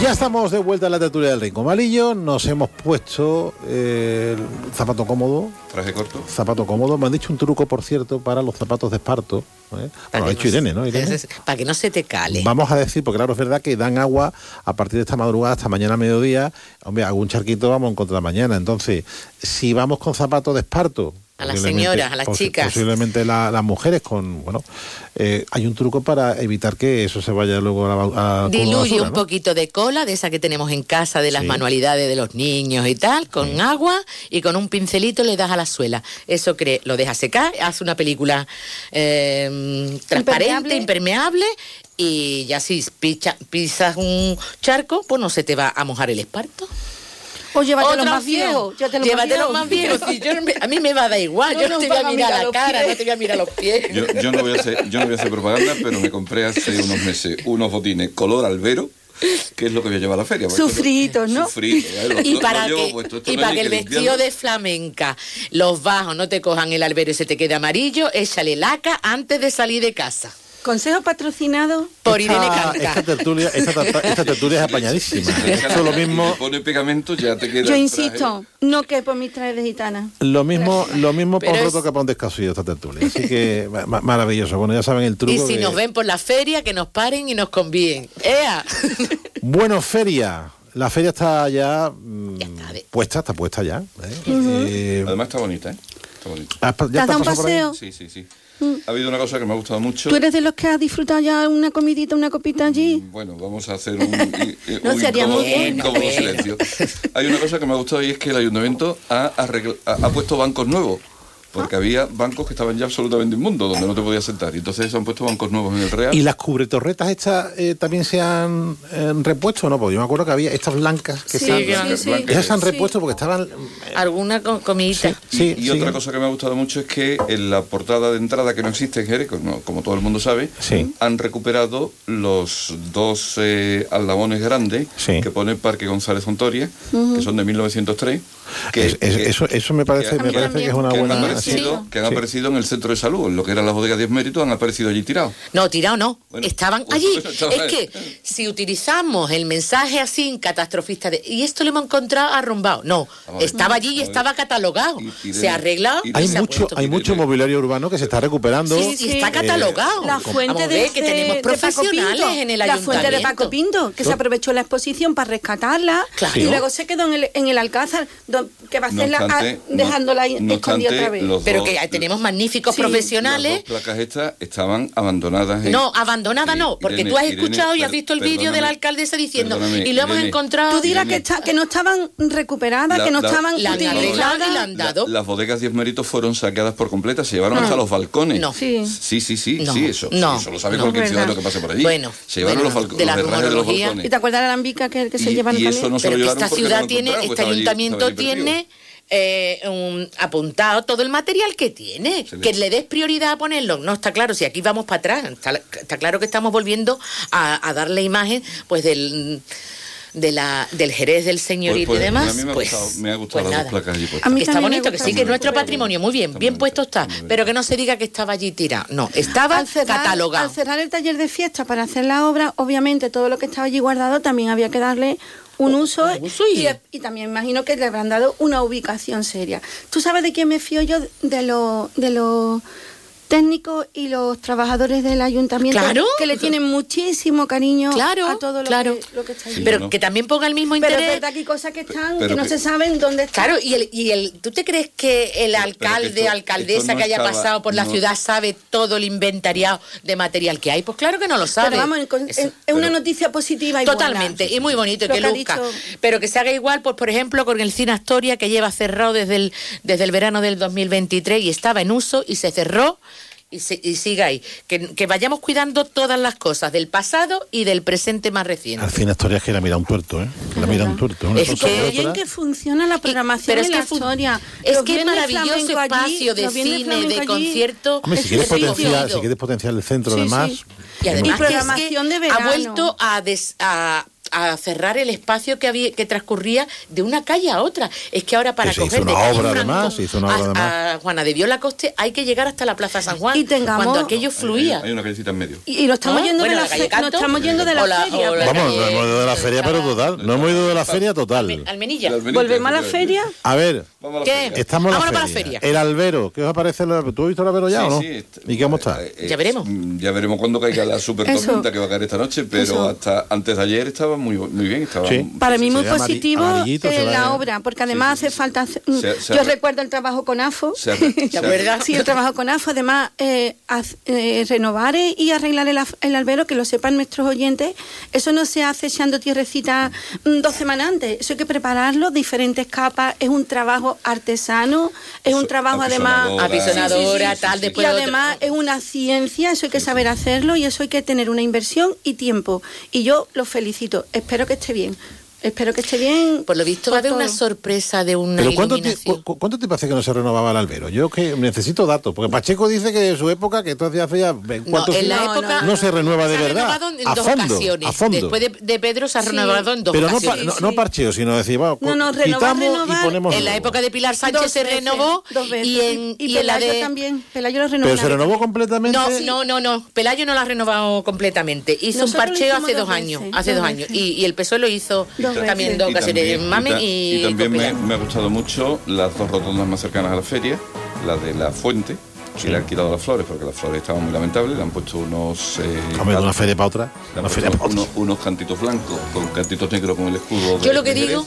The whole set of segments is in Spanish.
Ya estamos de vuelta en la tertulia del Rincón Malillo. Nos hemos puesto el zapato cómodo. Traje corto. Zapato cómodo. Me han dicho un truco, por cierto, para los zapatos de esparto. Bueno, lo ha dicho Irene, ¿no? Irene. Para que no se te cale. Vamos a decir, porque claro, es verdad que dan agua a partir de esta madrugada hasta mañana a mediodía. Hombre, algún charquito vamos a encontrar mañana. Entonces, si vamos con zapatos de esparto, a las señoras, a las chicas, posiblemente las mujeres con, bueno, hay un truco para evitar que eso se vaya luego a diluye basura, un poquito de cola, de esa que tenemos en casa, de las manualidades de los niños y tal, con agua, y con un pincelito le das a la suela. Eso lo dejas secar, hace una película transparente, impermeable, y ya si pisas un charco, pues no se te va a mojar el esparto. O llévatelo más viejo. Llévatelo más viejo. Si a mí me va a dar igual. Yo no te voy a mirar la cara, no te voy a mirar los pies. Yo no voy a hacer propaganda, pero me compré hace unos meses unos botines color albero, que es lo que voy a llevar a la feria. Sufritos, ¿no? Y para que el vestido de flamenca, los bajos no te cojan el albero y se te quede amarillo, échale laca antes de salir de casa. Consejo patrocinado por Irene Canca. Esta tertulia es apañadísima. Eso es lo mismo. Si pone pegamento, ya te queda. Yo insisto, no que por mis trajes de gitana. Lo mismo por roto que por un descasillo esta tertulia. Así que maravilloso. Bueno, ya saben el truco. Y si nos ven por la feria, que nos paren y nos convíen. ¡Ea! Bueno, feria. La feria está ya puesta, está puesta ya. Además está bonita, ¿eh? Está bonita. ¿Te has dado un paseo? Sí. Ha habido una cosa que me ha gustado mucho. ¿Tú eres de los que has disfrutado ya una comidita, una copita allí? Bueno, vamos a hacer un incómodo silencio. Hay una cosa que me ha gustado y es que el ayuntamiento ha puesto bancos nuevos. Porque había bancos que estaban ya absolutamente inmundos, donde no te podías sentar. Y entonces se han puesto bancos nuevos en el Real. ¿Y las cubretorretas estas también se han repuesto o no? Porque yo me acuerdo que había estas blancas que esas se han repuesto porque estaban... Alguna comidita. Y otra cosa que me ha gustado mucho es que en la portada de entrada, que no existe en Jerez, como todo el mundo sabe, han recuperado los dos aldabones grandes que pone Parque González Ontoria, que son de 1903. Eso me parece que es una buena... Que han aparecido en el centro de salud, en lo que eran las bodegas 10 méritos, han aparecido allí tirados. No, tirados no, estaban allí. Es que si utilizamos el mensaje así catastrofista de y esto lo hemos encontrado arrumbado, no, estaba allí y estaba catalogado, se ha arreglado. Hay mucho mobiliario urbano que se está recuperando. Sí, está catalogado. La fuente que tenemos profesionales en el ayuntamiento. La fuente de Paco Pinto, que se aprovechó la exposición para rescatarla, y luego se quedó en el Alcázar, que va a hacerla dejándola escondida otra vez. Pero que tenemos magníficos profesionales. Las dos placas estas estaban abandonadas. No, abandonadas no, porque tú has escuchado y has visto el vídeo de la alcaldesa diciendo y lo hemos encontrado. Tú dirás que no estaban recuperadas, que no estaban utilizadas. Y la han dado. Las bodegas 10 méritos fueron saqueadas por completa, se llevaron hasta los balcones. No. Sí, eso lo sabe cualquier ciudadano que pase por allí. Bueno, se llevaron los balcones, los herrajes de los balcones. ¿Y te acuerdas de la alambica que se llevan también? Eso no se lo llevaron esta ciudad tiene, este ayuntamiento tiene apuntado todo el material que tiene, que le des prioridad a ponerlo. No está claro, si aquí vamos para atrás, está claro que estamos volviendo a darle imagen pues del Jerez del señorito y demás. A mí me ha gustado las dos placas allí puestas. A mí está bonito, que sí, que es nuestro patrimonio, muy bien, bien puesto está, pero que no se diga que estaba allí tirado, no, estaba catalogado. Al cerrar el taller de fiesta para hacer la obra, obviamente todo lo que estaba allí guardado también había que darle un uso y también imagino que le habrán dado una ubicación seria. ¿Tú sabes de quién me fío yo? De los técnicos y los trabajadores del ayuntamiento, que le tienen muchísimo cariño a todo lo que está allí. Pero que también ponga el mismo interés. Pero es verdad que hay cosas que están que no se saben dónde están. Claro, ¿tú te crees que el alcalde, alcaldesa que haya pasado por la ciudad sabe todo el inventariado de material que hay? Pues claro que no lo sabe. Pero vamos, es una noticia positiva y totalmente, buena. Y muy bonito, y que luzca. Pero que se haga igual, pues por ejemplo, con el Cine Astoria, que lleva cerrado desde el verano del 2023 y estaba en uso y se cerró. Y siga ahí, que vayamos cuidando todas las cosas del pasado y del presente más reciente. Al fin Astoria es que la mira un tuerto, La mira un tuerto. Es que bien que funciona la programación en la Astoria. Es que es maravilloso espacio de cine, de concierto. Hombre, si quieres potenciar el centro, además. Y además programación de verano. Ha vuelto a a cerrar el espacio que transcurría de una calle a otra. Es que ahora para coger de calle Franco a Juana de Dios Lacoste hay que llegar hasta la Plaza San Juan, cuando aquello fluía. Hay una callecita en medio. Y nos estamos yendo de la feria. Nos estamos yendo de la feria. Vamos, no hemos ido de la feria, pero total. No hemos ido de la feria total. Almenilla. ¿Volvemos a la feria? A ver, ¿qué? Estamos en la feria. El albero, ¿qué os parece el albero? ¿Tú has visto el albero ya o no? Sí. ¿Y cómo está? Ya veremos. Ya veremos cuando caiga la super tormenta que va a caer esta noche, pero hasta antes de ayer estaba muy bien. Para mí muy positivo la obra, porque además hace falta... Yo recuerdo el trabajo con AFO. ¿Te acuerdas? Sí, el trabajo con AFO. Además, renovar y arreglar el albero, que lo sepan nuestros oyentes, eso no se hace echando tierrecita 2 semanas antes. Eso hay que prepararlo, diferentes capas. Es un trabajo artesano, es un trabajo además... Apisonadora, tal, después... Y además es una ciencia, eso hay que saber hacerlo y eso hay que tener una inversión y tiempo. Y yo los felicito. Espero que esté bien. Por lo visto va a haber una sorpresa de una iluminación. ¿Cuánto tiempo hace que no se renovaba el albero? Yo que necesito datos, porque Pacheco dice que en su época, que entonces hace ya no se renueva de verdad. Se ha renovado en dos ocasiones. A fondo. Después de Pedro se ha renovado en dos ocasiones. Pero no parcheo, sino decir, quitamos y ponemos... En la época de Pilar Sánchez se renovó 2 veces. Y en la de... también. Pelayo lo renovó. ¿Pero se renovó completamente? No. Pelayo no la ha renovado completamente. Hizo un parcheo hace 2 años. Y el PSOE lo hizo... También 2 ocasiones, y también me ha gustado mucho las 2 rotondas más cercanas a la feria, la de la Fuente, que le han quitado las flores porque las flores estaban muy lamentables, le han puesto unos... de una feria para otra. Unos cantitos blancos con cantitos negros con el escudo. Yo lo que digo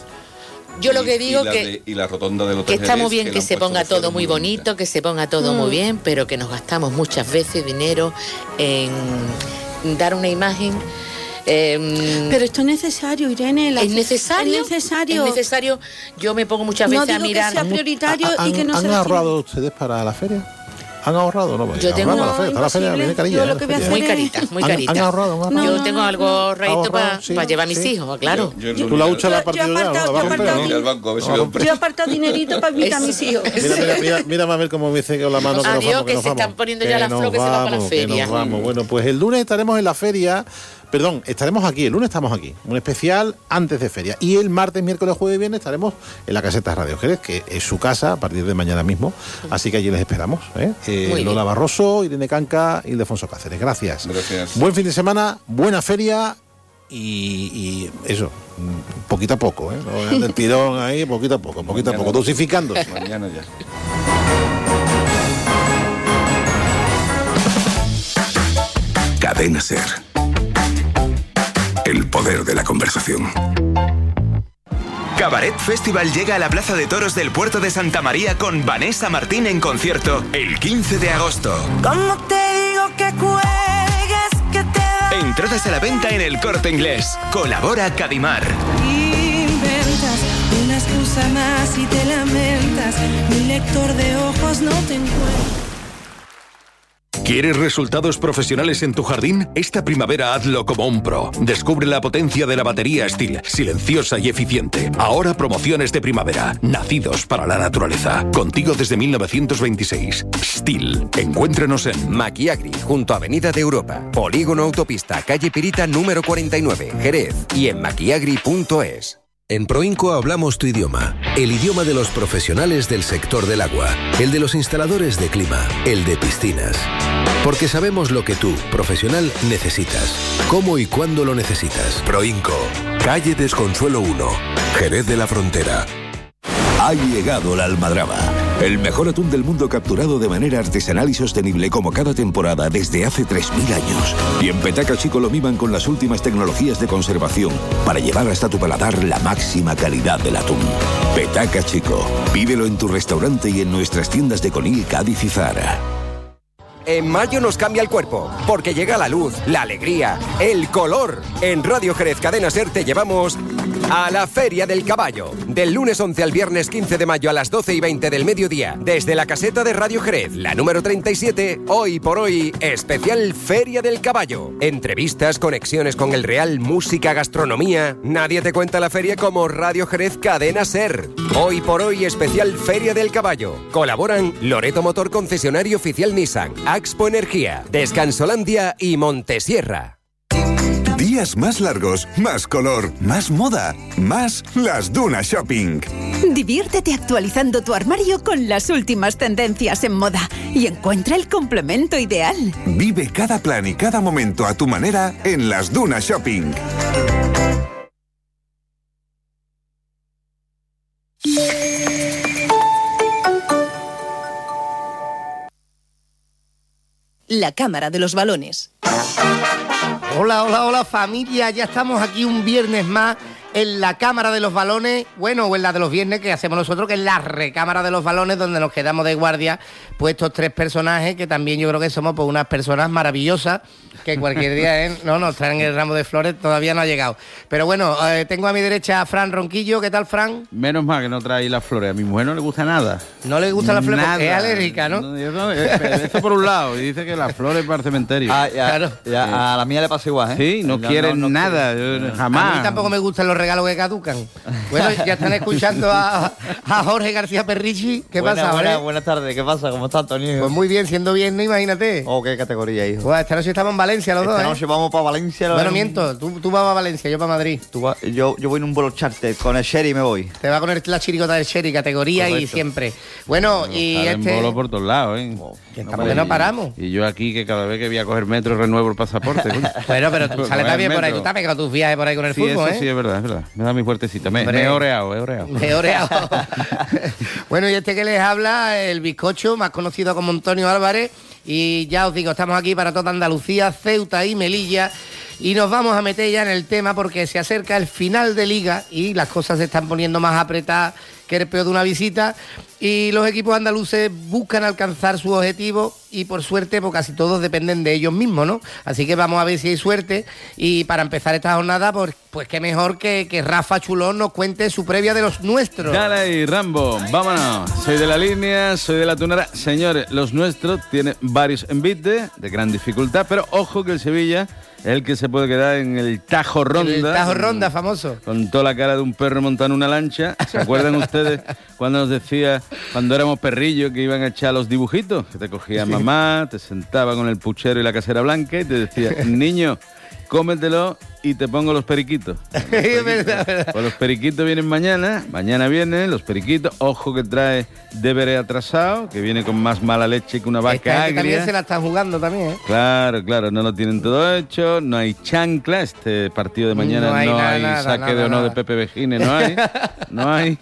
y la rotonda del Hotel que está muy bien que se ponga todo muy bonito, que se ponga todo muy bien, pero que nos gastamos muchas veces dinero en dar una imagen... pero esto es necesario, Irene. ¿Es necesario? Es necesario. Yo me pongo muchas veces a mirar. Que sea prioritario y que no ¿Han ahorrado ustedes para la feria? ¿Han ahorrado? No, yo tengo la feria viene carilla. Muy carita. ¿Han ahorrado? Yo tengo algo ahorradito para llevar a mis hijos, claro. ¿Tú la huchas la partida Yo he apartado dinerito para invitar a mis hijos. Mira a ver cómo me dice con la mano que se están poniendo ya las flores que se van para la feria. Bueno, pues el lunes estaremos en la feria. Perdón, estaremos aquí, el lunes estamos aquí, un especial antes de feria. Y el martes, miércoles, jueves y viernes estaremos en la caseta Radio Jerez, que es su casa a partir de mañana mismo. Así que allí les esperamos. Lola Barroso, Irene Canca y Ildefonso Cáceres. Gracias. Buen fin de semana, buena feria y eso, poquito a poco. No del tirón ahí, poquito a poco, dosificándose. Mañana ya. Cadena SER. El poder de la conversación. Cabaret Festival llega a la Plaza de Toros del Puerto de Santa María con Vanessa Martín en concierto el 15 de agosto. ¿Cómo te digo que cuelgues, que te da? Entradas a la venta en El Corte Inglés. Colabora Cadimar. Inventas una excusa más y te lamentas. Mi lector de ojos no te encuentra. ¿Quieres resultados profesionales en tu jardín? Esta primavera hazlo como un pro. Descubre la potencia de la batería Stihl, silenciosa y eficiente. Ahora promociones de primavera, nacidos para la naturaleza. Contigo desde 1926. Stihl. Encuéntranos en Maquiagri, junto a Avenida de Europa. Polígono Autopista, calle Pirita, número 49, Jerez. Y en maquiagri.es. En Proinco hablamos tu idioma, el idioma de los profesionales del sector del agua, el de los instaladores de clima, el de piscinas. Porque sabemos lo que tú, profesional, necesitas, cómo y cuándo lo necesitas. Proinco, calle Desconsuelo 1, Jerez de la Frontera. Ha llegado la almadraba, el mejor atún del mundo capturado de manera artesanal y sostenible como cada temporada desde hace 3.000 años. Y en Petaca Chico lo miman con las últimas tecnologías de conservación para llevar hasta tu paladar la máxima calidad del atún. Petaca Chico, pídelo en tu restaurante y en nuestras tiendas de Conil, Cádiz y Zara. En mayo nos cambia el cuerpo, porque llega la luz, la alegría, el color. En Radio Jerez Cadena SER te llevamos a la Feria del Caballo. Del lunes 11 al viernes 15 de mayo a las 12:20 del mediodía. Desde la caseta de Radio Jerez, la número 37, hoy por hoy, especial Feria del Caballo. Entrevistas, conexiones con el Real, música, gastronomía. Nadie te cuenta la feria como Radio Jerez Cadena SER. Hoy por hoy, especial Feria del Caballo. Colaboran Loreto Motor, concesionario oficial Nissan, Axpo Energía, Descansolandia y Montesierra. Días más largos, más color, más moda, más Las Dunas Shopping. Diviértete actualizando tu armario con las últimas tendencias en moda y encuentra el complemento ideal. Vive cada plan y cada momento a tu manera en Las Dunas Shopping. La Cámara de los Balones. Hola, hola, hola familia, ya estamos aquí un viernes más en la Cámara de los Balones, bueno, o en la de los viernes que hacemos nosotros, que es la recámara de los balones, donde nos quedamos de guardia, pues estos tres personajes, que también yo creo que somos pues unas personas maravillosas, que cualquier día no nos traen el ramo de flores, todavía no ha llegado. Pero bueno, tengo a mi derecha a Fran Ronquillo. ¿Qué tal, Fran? Menos mal que no trae las flores, a mi mujer no le gusta nada. No le gusta la flores porque es alérgica, ¿no? Esto por un lado, y dice que las flores para el cementerio. Claro. A la mía le pasa igual, ¿eh? Sí, no quieren nada, jamás. A mí tampoco me gustan los regalos que caducan. Bueno, ya están escuchando a Jorge García Perrichi. ¿Qué pasa, Jorge? Buenas tardes, ¿qué pasa? ¿Cómo está, Antonio? Pues muy bien, siendo viernes, imagínate. Oh, qué categoría, hijo. Pues esta noche estamos en Valencia los dos, Esta noche vamos para Valencia. Bueno, miento, tú vas a Valencia, yo para Madrid. Yo voy en un vuelo charter, con el Sherry me voy. Te va a poner la chiricota del Sherry, categoría. Correcto. Y siempre. Bueno, y este... bolo por todos lados, ¿eh? Estamos que no paramos. Y yo aquí, que cada vez que voy a coger metro renuevo el pasaporte. Bueno, pero tú sales también por ahí, tú te has pegado tus viajes por ahí con el fútbol, eso sí, es verdad. Me da mi fuertecita. Me he oreado. Bueno, y este que les habla, el bizcocho, más conocido como Antonio Álvarez. Y ya os digo, estamos aquí para toda Andalucía, Ceuta y Melilla. Y nos vamos a meter ya en el tema porque se acerca el final de Liga y las cosas se están poniendo más apretadas que el peor de una visita. Y los equipos andaluces buscan alcanzar su objetivo y por suerte pues casi todos dependen de ellos mismos, ¿no? Así que vamos a ver si hay suerte. Y para empezar esta jornada, pues qué mejor que Rafa Chulón nos cuente su previa de los nuestros. Dale ahí, Rambo, vámonos. Soy de la línea, soy de la tunera. Señores, los nuestros tienen varios envites de gran dificultad, pero ojo que el Sevilla es el que se puede quedar en el Tajo Ronda. El Tajo Ronda, famoso. Con toda la cara de un perro montando una lancha. ¿Se acuerdan ustedes cuando nos decía, cuando éramos perrillos, que iban a echar los dibujitos? Que te cogía mamá, te sentaba con el puchero y la casera blanca y te decía, niño, cómetelo y te pongo los periquitos. Es verdad. Pues los periquitos vienen mañana vienen los periquitos. Ojo que trae deberé atrasado, que viene con más mala leche que una vaca agria. También se la están jugando también, ¿eh? Claro, no lo tienen todo hecho, no hay chancla, este partido de mañana no hay saque de honor de Pepe Vejine, no hay.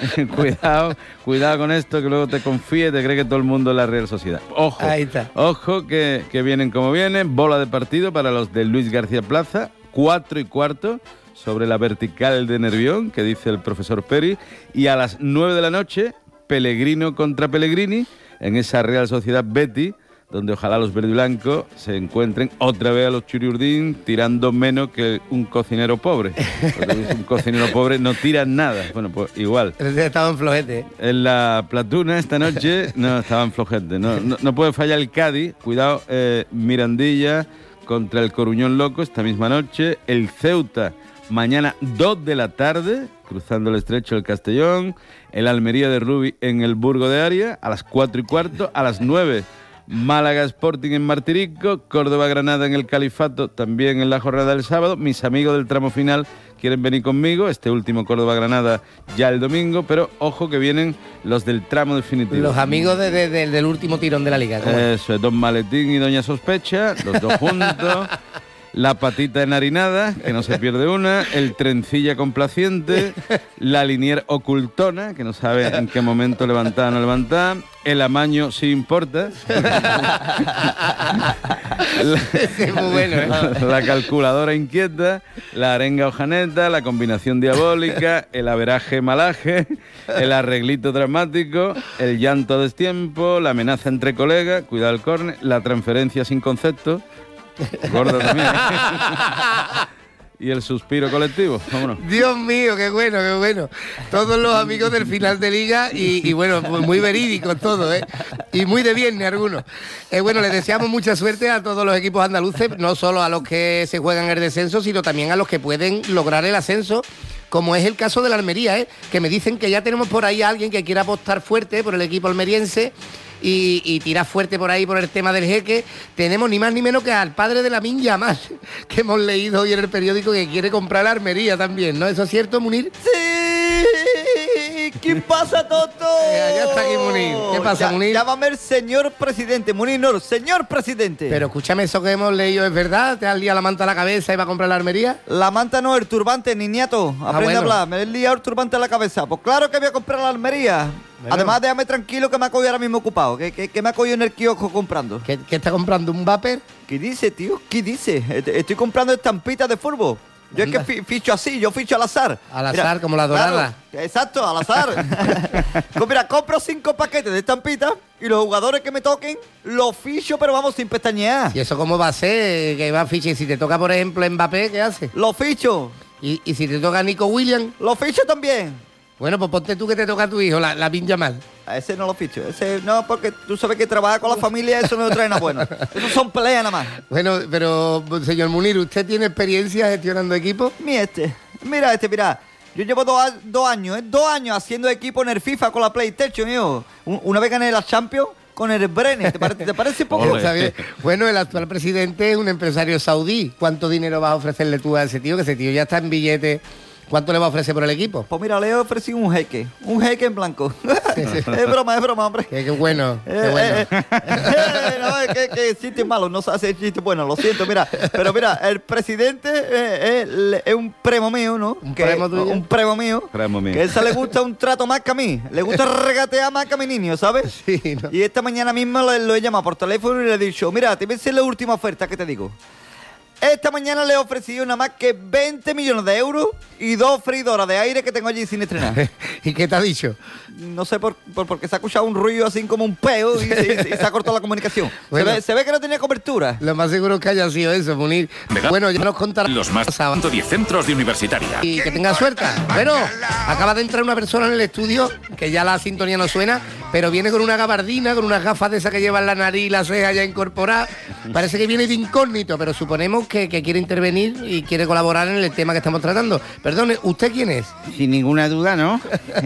Cuidado con esto, que luego te confíe y te cree que todo el mundo es la Real Sociedad. Ojo, ahí está. Ojo que vienen como vienen, bola de partido para los de Luis García Plaza, 4:15 sobre la vertical de Nervión, que dice el profesor Peri, y a las 9 de la noche, Pellegrino contra Pellegrini, en esa Real Sociedad Betis, donde ojalá los verdiblancos se encuentren otra vez a los Churiurdín tirando menos que un cocinero pobre. Porque un cocinero pobre no tira nada. Bueno, pues igual. Estaban flojetes. En la Platuna esta noche no estaban flojetes. No puede fallar el Cádiz. Cuidado, Mirandilla contra el Coruñón Loco esta misma noche. El Ceuta mañana 2 de la tarde, cruzando el estrecho del Castellón. El Almería de Rubi en el Burgo de Aria a las 4:15. A las 9 Málaga Sporting en Martirico, Córdoba-Granada en el Califato, también en la jornada del sábado. Mis amigos del tramo final quieren venir conmigo, este último Córdoba-Granada ya el domingo, pero ojo que vienen los del tramo definitivo. Los amigos del último tirón de la Liga. Eso es, Don Maletín y Doña Sospecha, los dos juntos. La patita enharinada, que no se pierde una, el trencilla complaciente, la linier ocultona, que no sabe en qué momento levantar o no levantar, el amaño sí importa, la calculadora inquieta, la arenga hojaneta, la combinación diabólica, el averaje malaje, el arreglito dramático, el llanto a destiempo, la amenaza entre colegas, cuidado el córner, la transferencia sin concepto, gordo también. Y el suspiro colectivo, vámonos. Dios mío, qué bueno, qué bueno. Todos los amigos del final de Liga y bueno, muy verídicos todos, ¿eh? Y muy de viernes algunos. Bueno, les deseamos mucha suerte a todos los equipos andaluces, no solo a los que se juegan el descenso, sino también a los que pueden lograr el ascenso, como es el caso de la Almería, que me dicen que ya tenemos por ahí a alguien que quiera apostar fuerte por el equipo almeriense. y tira fuerte por ahí por el tema del jeque, tenemos ni más ni menos que al padre de Lamine Yamal, que hemos leído hoy en el periódico que quiere comprar la Almería también, ¿no? ¿Eso es cierto, Munir? ¡Sí! ¿Qué pasa, Toto? Ya está aquí Munir. ¿Qué pasa, Munir? Llámame el señor presidente, Munir no, señor presidente. Pero escúchame, eso que hemos leído es verdad. ¿Te has liado la manta a la cabeza y va a comprar la Almería? La manta no, el turbante, niñato. Aprende a hablar. Me he liado el turbante a la cabeza. Pues claro que voy a comprar la Almería. Bueno. Además, déjame tranquilo que me ha cogido ahora mismo ocupado. Que me ha cogido en el kiosco comprando. ¿Qué está comprando? ¿Un vapor? ¿Qué dice, tío? ¿Qué dice? Estoy comprando estampitas de fútbol. Yo es que ficho así, yo ficho al azar. Al azar, mira, como la dorada. Claro, exacto, al azar. Mira, compro 5 paquetes de estampitas y los jugadores que me toquen los ficho, pero vamos, sin pestañear. ¿Y eso cómo va a ser? Que va a fichar. Si te toca, por ejemplo, Mbappé, ¿qué hace? Los ficho. ¿Y si te toca Nico Williams? Los ficho también. Bueno, pues ponte tú que te toca a tu hijo, Lamine Yamal. A ese no lo ficho. Ese no, porque tú sabes que trabajar con la familia, eso no trae nada bueno. Eso son peleas nada más. Bueno, pero, señor Munir, ¿usted tiene experiencia gestionando equipos? Mira. Yo llevo 2 años, 2 años haciendo equipo en el FIFA con la PlayStation, hijo. Una vez gané la Champions con el Brenner. ¿Te parece poco? Bueno, el actual presidente es un empresario saudí. ¿Cuánto dinero vas a ofrecerle tú a ese tío? Que ese tío ya está en billetes. ¿Cuánto le va a ofrecer por el equipo? Pues mira, le he ofrecido un jeque en blanco. Es broma, hombre. Qué bueno, qué bueno. No, es que chiste malo, no se hace chiste bueno, lo siento, mira. Pero mira, el presidente es un primo mío, ¿no? ¿Un primo tuyo? Un primo mío. Que a él se le gusta un trato más que a mí. Le gusta regatear más que a mi niño, ¿sabes? Sí, ¿no? Y esta mañana mismo lo he llamado por teléfono y le he dicho, mira, te voy a decir la última oferta que te digo. Esta mañana le he ofrecido nada más que 20 millones de euros y 2 freidoras de aire que tengo allí sin estrenar. ¿Y qué te ha dicho? No sé porque se ha escuchado un ruido así como un peo y se ha cortado la comunicación. Bueno, se ve que no tenía cobertura. Lo más seguro es que haya sido eso, Munir. Bueno, ya nos contará los más 110 centros de universitaria. Y que tenga suerte. Bueno, acaba de entrar una persona en el estudio que ya la sintonía no suena, pero viene con una gabardina, con unas gafas de esas que llevan la nariz y la ceja ya incorporadas. Parece que viene de incógnito, pero suponemos que quiere intervenir y quiere colaborar en el tema que estamos tratando. Perdone, ¿usted quién es? Sin ninguna duda, ¿no?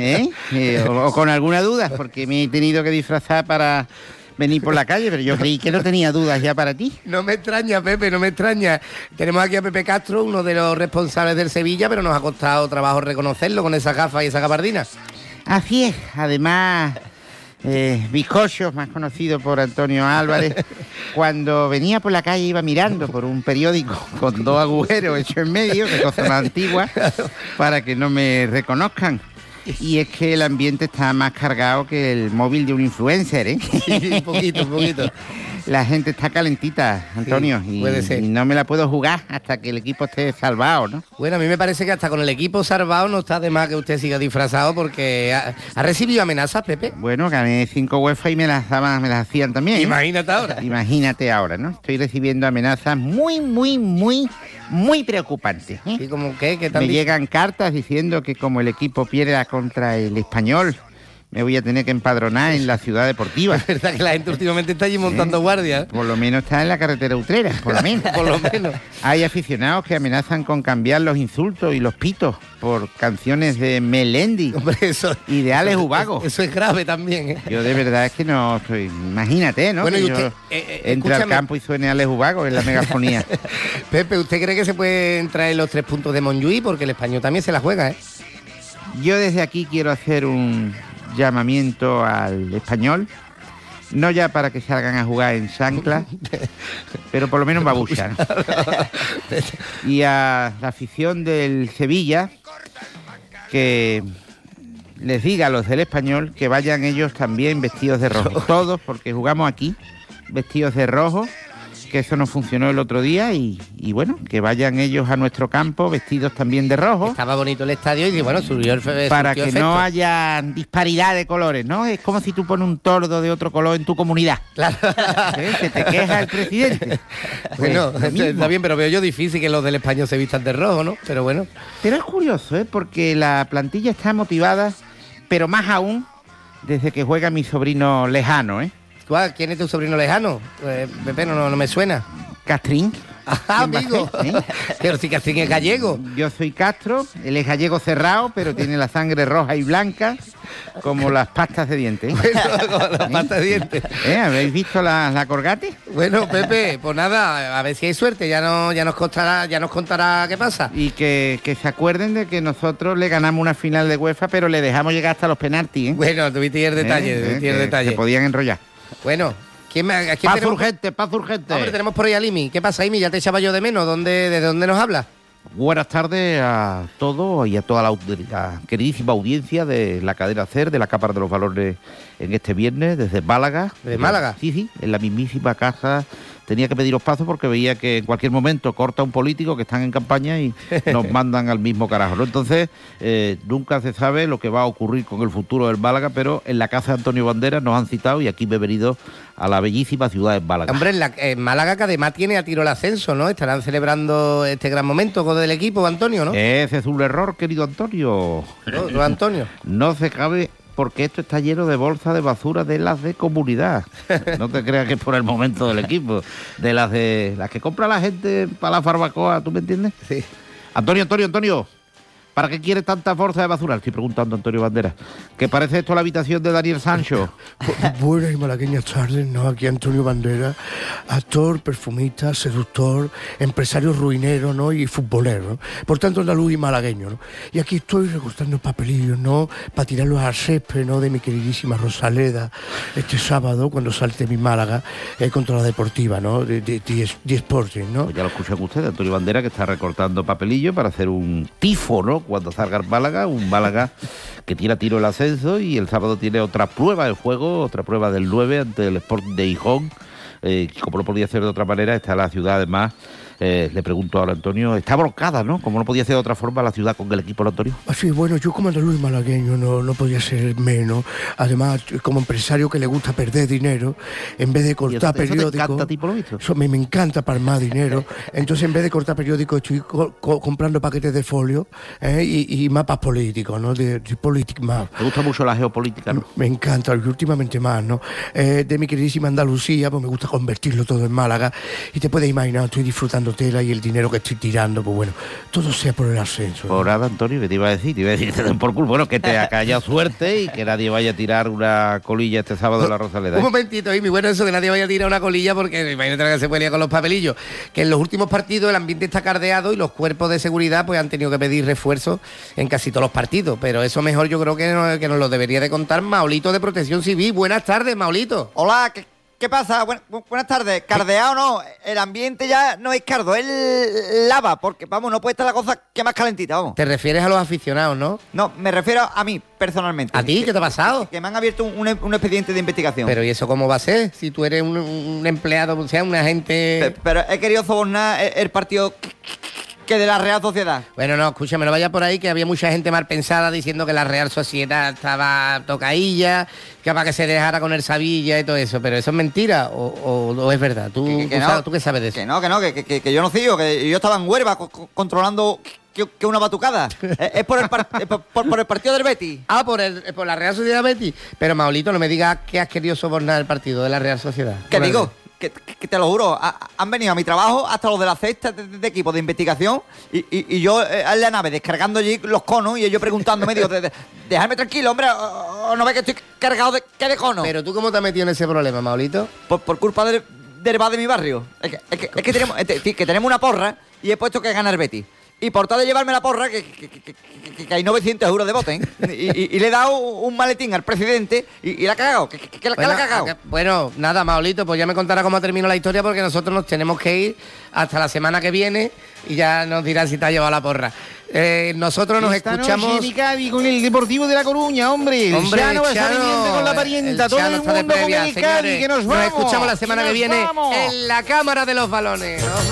O con alguna duda, porque me he tenido que disfrazar para venir por la calle, pero yo creí que no tenía dudas ya para ti. No me extraña, Pepe, no me extraña. Tenemos aquí a Pepe Castro, uno de los responsables del Sevilla, pero nos ha costado trabajo reconocerlo con esa gafa y esa gabardina. Así es, además... Bizcocho, más conocido por Antonio Álvarez, cuando venía por la calle iba mirando por un periódico con 2 agujeros hechos en medio, de cosas más antiguas, para que no me reconozcan. Y es que el ambiente está más cargado que el móvil de un influencer, ¿eh? Sí, un poquito. La gente está calentita, Antonio, sí, puede ser. Y no me la puedo jugar hasta que el equipo esté salvado, ¿no? Bueno, a mí me parece que hasta con el equipo salvado no está de más que usted siga disfrazado, porque ¿ha recibido amenazas, Pepe? Bueno, gané 5 UEFA y me las hacían también. Imagínate ahora. Imagínate ahora, ¿no? Estoy recibiendo amenazas muy preocupantes, ¿eh? ¿Y como qué? ¿Qué tal? Me llegan cartas diciendo que como el equipo pierda contra el Español, me voy a tener que empadronar en la ciudad deportiva. Es verdad que la gente últimamente está allí montando guardias. Por lo menos está en la carretera Utrera, por lo menos. Por lo menos. Hay aficionados que amenazan con cambiar los insultos y los pitos por canciones de Melendi. Hombre, y de Alex Ubago. Eso es grave también, ¿eh? Yo de verdad es que no estoy... Imagínate, ¿no? Bueno, que y usted, entre al campo y suene Alex Ubago en la megafonía. Pepe, ¿usted cree que se pueden traer los 3 puntos de Montjuïc? Porque el Español también se la juega, ¿eh? Yo desde aquí quiero hacer un llamamiento al Español, no ya para que salgan a jugar en chanclas, pero por lo menos babucha, ¿no? Y a la afición del Sevilla, que les diga a los del Español que vayan ellos también vestidos de rojo, todos, porque jugamos aquí vestidos de rojo, que eso no funcionó el otro día y bueno, que vayan ellos a nuestro campo vestidos también de rojo. Estaba bonito el estadio y bueno, subió el para que efecto. No haya disparidad de colores, ¿no? Es como si tú pones un tordo de otro color en tu comunidad. Claro. Se te queja el presidente. Bueno, está bien, pero veo yo difícil que los del Español se vistan de rojo, ¿no? Pero bueno. Pero es curioso, ¿eh? Porque la plantilla está motivada, pero más aún desde que juega mi sobrino lejano, ¿eh? ¿Quién es tu sobrino lejano? Pepe, no me suena. Castrín. amigo. Pero sí que es gallego. Yo soy Castro, él es gallego cerrado, pero tiene la sangre roja y blanca, como las pastas de dientes. Como las pastas de dientes. ¿Habéis visto la Colgate? Bueno, Pepe, pues nada, a ver si hay suerte, ya nos contará qué pasa. Y que se acuerden de que nosotros le ganamos una final de UEFA, pero le dejamos llegar hasta los penaltis, ¿eh? Bueno, tuviste el detalle, Se podían enrollar. Bueno, Paz urgente. Hombre, tenemos por ahí a Imi. ¿Qué pasa, Imi? Ya te echaba yo de menos. ¿De dónde nos hablas? Buenas tardes a todos y a toda la queridísima audiencia de la cadena SER, de la Cámara de los Valores en este viernes, desde Málaga. ¿De Málaga? Sí, en la mismísima casa. Tenía que pediros paso porque veía que en cualquier momento corta un político que están en campaña y nos mandan al mismo carajo, ¿no? Entonces, nunca se sabe lo que va a ocurrir con el futuro del Málaga, pero en la casa de Antonio Banderas nos han citado y aquí me he venido a la bellísima ciudad de Málaga. Hombre, en Málaga, que además tiene a tiro el ascenso, ¿no? Estarán celebrando este gran momento con el equipo, Antonio, ¿no? Ese es un error, querido Antonio. ¿No, Antonio? No se cabe... porque esto está lleno de bolsas de basura de las de comunidad. No te creas que es por el momento del equipo. De las que compra la gente para la barbacoa, ¿tú me entiendes? Sí. Antonio, ¿para qué quiere tanta bolsa de basura? Le estoy preguntando a Antonio Banderas. ¿Qué parece esto la habitación de Daniel Sancho? Buenas y malagueñas tardes, ¿no? Aquí Antonio Banderas, actor, perfumista, seductor, empresario ruinero, ¿no? Y futbolero, ¿no? Por tanto, andaluz y malagueño, ¿no? Y aquí estoy recortando papelillos, ¿no? Para tirarlos al césped, ¿no? De mi queridísima Rosaleda, este sábado, cuando salte mi Málaga contra la Deportiva, ¿no? De Sporting, ¿no? Pues ya lo escuchan ustedes, Antonio Banderas, que está recortando papelillos para hacer un tifo, ¿no? Cuando salga el Málaga, un Málaga que tira tiro el ascenso, y el sábado tiene otra prueba del juego, otra prueba del 9 ante el Sporting de Gijón. Como no podía ser de otra manera, está la ciudad además. Le pregunto ahora a Antonio, está volcada, ¿no? Como no podía ser de otra forma la ciudad con el equipo, Antonio. Así, bueno, yo como andaluz malagueño no podía ser menos. Además, como empresario que le gusta perder dinero, en vez de cortar periódicos... ¿Te encanta a ti, por lo visto? Me encanta palmar dinero. Entonces, en vez de cortar periódicos, estoy comprando paquetes de folio y mapas políticos, ¿no? De Politic Map. ¿Te gusta mucho la geopolítica, no? Me encanta, y últimamente más, ¿no? De mi queridísima Andalucía, pues me gusta convertirlo todo en Málaga. Y te puedes imaginar, estoy disfrutando tela y el dinero que estoy tirando, pues bueno, todo sea por el ascenso, ¿no? Por nada, Antonio, que te iba a decir que te den por culo. Bueno, que te haya suerte y que nadie vaya a tirar una colilla este sábado en la Rosaleda. Un momentito, Amy, bueno, eso que nadie vaya a tirar una colilla, porque imagínate que se puede liar con los papelillos. Que en los últimos partidos el ambiente está cardeado y los cuerpos de seguridad pues han tenido que pedir refuerzos en casi todos los partidos. Pero eso mejor yo creo que nos lo debería de contar Maulito de Protección Civil. Buenas tardes, Maulito. Hola, ¿qué pasa? Buenas tardes. Cardeado no, el ambiente ya no es cardo, es lava, porque vamos, no puede estar la cosa que más calentita, vamos. ¿Te refieres a los aficionados, no? No, me refiero a mí, personalmente. ¿A ti? ¿Qué te ha pasado? Que me han abierto un expediente de investigación. Pero ¿y eso cómo va a ser? Si tú eres un empleado, o sea, un agente... Pero he querido sobornar el partido... que de la Real Sociedad. Bueno, no, escúchame, no vaya por ahí, que había mucha gente mal pensada diciendo que la Real Sociedad estaba tocailla, que para que se dejara con el Sevilla y todo eso, pero ¿eso es mentira o es verdad? ¿Tú qué sabes de eso? Que yo no sigo, que yo estaba en Huelva controlando que una batucada. Es por el partido del Betis. Ah, por la Real Sociedad Betis. Pero, Maulito, no me digas que has querido sobornar el partido de la Real Sociedad. ¿Qué digo? Que te lo juro, han venido a mi trabajo hasta los de la cesta de equipo de investigación y yo en la nave descargando allí los conos y ellos preguntándome, digo, déjame tranquilo, hombre, o no ves que estoy cargado de conos. Pero tú, ¿cómo te has metido en ese problema, Maulito? Por culpa del bar de mi barrio. Es que tenemos una porra y he puesto que gana el Betis. Y por tal de llevarme la porra, que hay 900 euros de bote, y le he dado un maletín al presidente y la ha cagado. ¿Qué la ha cagado? Bueno, nada, Maulito, pues ya me contará cómo terminó la historia, porque nosotros nos tenemos que ir hasta la semana que viene y ya nos dirá si te ha llevado la porra. Nosotros nos escuchamos... Noche, Cádiz, con el Deportivo de La Coruña, hombre. Chano va a estar pendiente con la parienta. Todo el mundo con el Cádiz, que nos vamos. Nos escuchamos la semana que viene en la Cámara de los Balones.